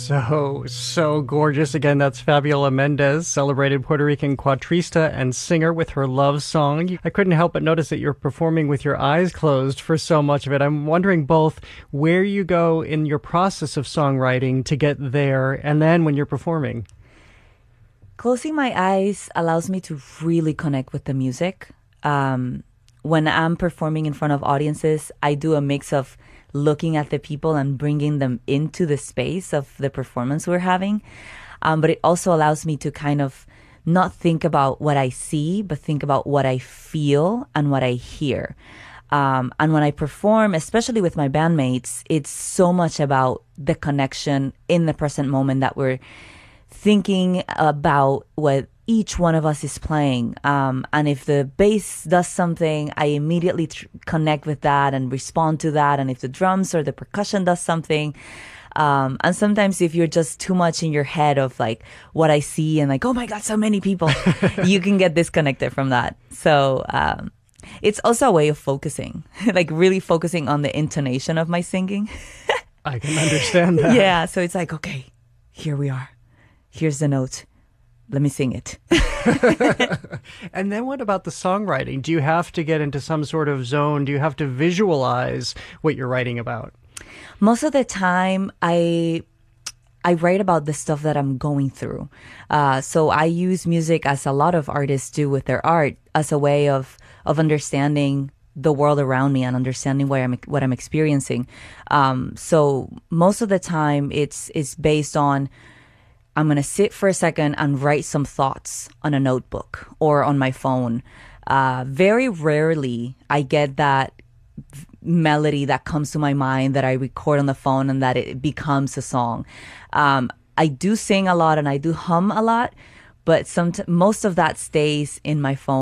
So gorgeous. Again, that's Fabiola Mendez, celebrated Puerto Rican cuatrista and singer with her love song. I couldn't help but notice that you're performing with your eyes closed for so much of it. I'm wondering both where you go in your process of songwriting to get there and then when you're performing. Closing my eyes allows me to really connect with the music. When I'm performing in front of audiences, I do a mix of looking at the people and bringing them into the space of the performance we're having. But it also allows me to kind of not think about what I see, but think about what I feel and what I hear. And when I perform, especially with my bandmates, it's so much about the connection in the present moment that we're thinking about what each one of us is playing. And if the bass does something, I immediately connect with that and respond to that. And if the drums or the percussion does something, and sometimes if you're just too much in your head of like what I see and like, oh my God, so many people, you can get disconnected from that. So, it's also a way of focusing, like really focusing on the intonation of my singing. I can understand that. Yeah. So it's like, okay, here we are. Here's the note. Let me sing it. And then what about the songwriting? Do you have to get into some sort of zone? Do you have to visualize what you're writing about? Most of the time, I write about the stuff that I'm going through. So I use music, as a lot of artists do with their art, as a way of understanding the world around me and understanding what I'm experiencing. So most of the time, it's based on, I'm going to sit for a second and write some thoughts on a notebook or on my phone. Very rarely I get that melody that comes to my mind that I record on the phone and that it becomes a song. I do sing a lot and I do hum a lot, but most of that stays in my phone.